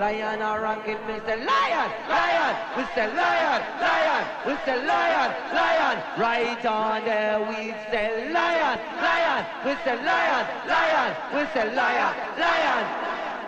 lion a ranking, me say lion, lion, we say lion, lion, we say lion, lion. Right on there we say lion, lion, we say lion, lion, we say lion, lion.